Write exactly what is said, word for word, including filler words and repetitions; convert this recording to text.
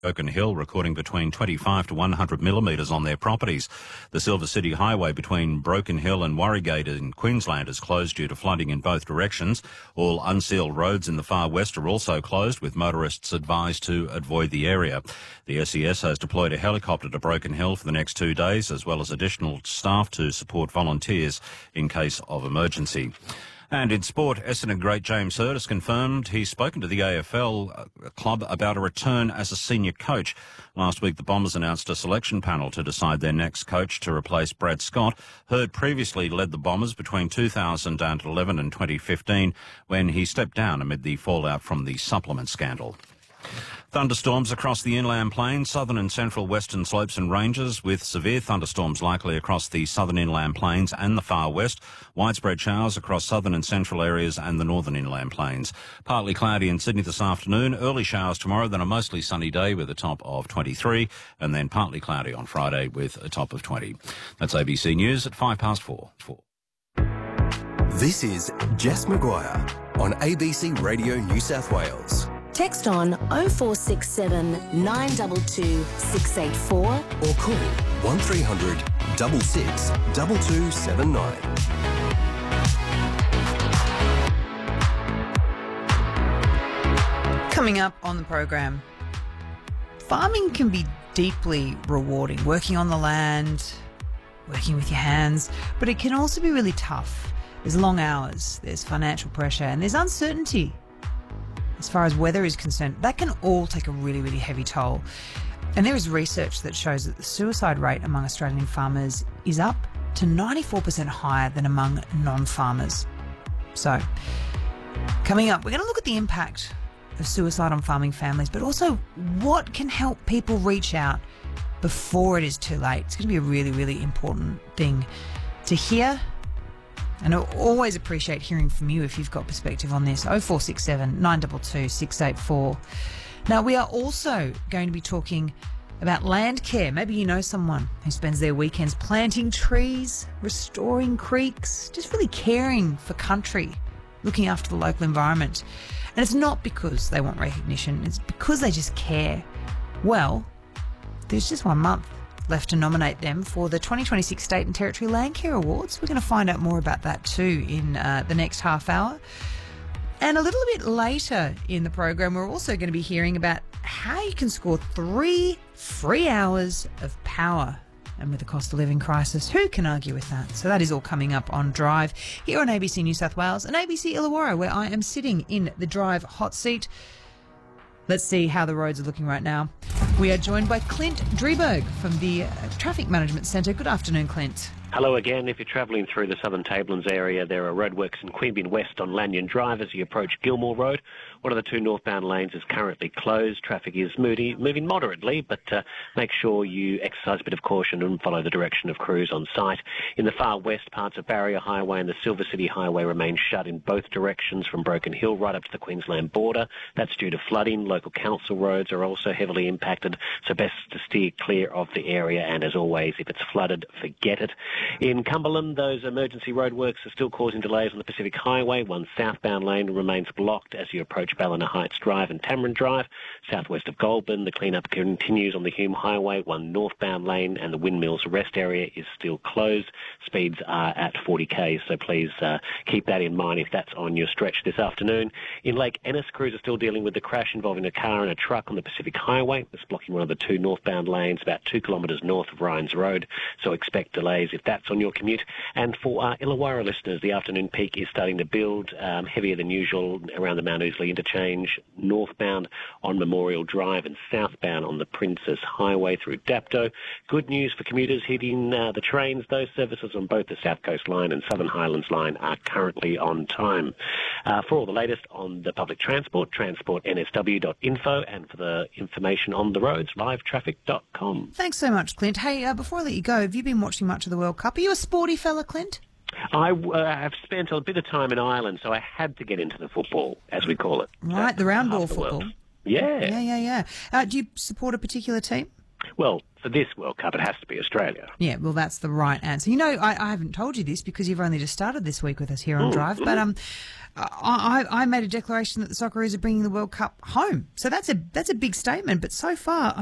Broken Hill recording between twenty-five to one hundred millimetres on their properties. The Silver City Highway between Broken Hill and Warrygate in Queensland is closed due to flooding in both directions. All unsealed roads in the far west are also closed, with motorists advised to avoid the area. The S E S has deployed a helicopter to Broken Hill for the next two days, as well as additional staff to support volunteers in case of emergency. And in sport, Essendon great James Hird has confirmed he's spoken to the A F L club about a return as a senior coach. Last week, the Bombers announced a selection panel to decide their next coach to replace Brad Scott. Hird previously led the Bombers between two thousand eleven and twenty fifteen, when he stepped down amid the fallout from the supplement scandal. Thunderstorms across the inland plains, southern and central western slopes and ranges, with severe thunderstorms likely across the southern inland plains and the far west. Widespread showers across southern and central areas and the northern inland plains. Partly cloudy in Sydney this afternoon, early showers tomorrow, then a mostly sunny day with a top of twenty-three, and then partly cloudy on Friday with a top of twenty. That's A B C News at five past four. four. This is Jess Maguire on A B C Radio New South Wales. Text on oh four six seven, nine two two, six eight four or call one three hundred, six six, two two seven nine. Coming up on the program, farming can be deeply rewarding, working on the land, working with your hands, but it can also be really tough. There's long hours, there's financial pressure, and there's uncertainty. As far as weather is concerned, that can all take a really, really heavy toll. And there is research that shows that the suicide rate among Australian farmers is up to ninety-four percent higher than among non-farmers. So, coming up, we're going to look at the impact of suicide on farming families, but also what can help people reach out before it is too late. It's going to be a really, really important thing to hear. And I always appreciate hearing from you if you've got perspective on this. oh four six seven, nine two two, six eight four. Now, we are also going to be talking about land care. Maybe you know someone who spends their weekends planting trees, restoring creeks, just really caring for country, looking after the local environment. And it's not because they want recognition, it's because they just care. Well, there's just one month left to nominate them for the twenty twenty-six State and Territory Land Care Awards. We're going to find out more about that too in uh, the next half hour. And a little bit later in the program, we're also going to be hearing about how you can score three free hours of power. And with the cost of living crisis, who can argue with that? So that is all coming up on Drive here on A B C New South Wales and A B C Illawarra, where I am sitting in the Drive hot seat. Let's see how the roads are looking right now. We are joined by Clint Drieberg from the Traffic Management Centre. Good afternoon, Clint. Hello again. If you're travelling through the Southern Tablelands area, there are roadworks in Queanbeyan West on Lanyon Drive as you approach Gilmore Road. One of the two northbound lanes is currently closed. Traffic is moody, moving moderately, but uh, make sure you exercise a bit of caution and follow the direction of crews on site. In the far west, parts of Barrier Highway and the Silver City Highway remain shut in both directions from Broken Hill right up to the Queensland border. That's due to flooding. Local council roads are also heavily impacted, so best to steer clear of the area. And as always, if it's flooded, forget it. In Cumberland, those emergency roadworks are still causing delays on the Pacific Highway. One southbound lane remains blocked as you approach Ballina Heights Drive and Tamarind Drive. Southwest of Goulburn, the cleanup continues on the Hume Highway. One northbound lane and the Windmills rest area is still closed. Speeds are at forty kays, so please uh, keep that in mind if that's on your stretch this afternoon. In Lake Ennis, crews are still dealing with the crash involving a car and a truck on the Pacific Highway. It's blocking one of the two northbound lanes about two kilometres north of Ryan's Road, so expect delays if that's on your commute. And for our Illawarra listeners, the afternoon peak is starting to build, um, heavier than usual around the Mount Ousley interchange, northbound on Memorial Drive and southbound on the Princess Highway through Dapto. Good news for commuters hitting uh, the trains. Those services on both the South Coast Line and Southern Highlands Line are currently on time. Uh, for all the latest on the public transport, transport n s w dot info, and for the information on the roads, live traffic dot com. Thanks so much, Clint. Hey, uh, before I let you go, have you been watching much of the World Cup? Are you a sporty fella, Clint? I uh, have spent a bit of time in Ireland, so I had to get into the football, as we call it. Right, the round ball football. Yeah. Yeah, yeah, yeah. Uh, do you support a particular team? Well, for this World Cup, it has to be Australia. Yeah, well, that's the right answer. You know, I, I haven't told you this because you've only just started this week with us here on Mm, Drive, but um, I, I I made a declaration that the Socceroos are bringing the World Cup home. So that's a that's a big statement. But so far,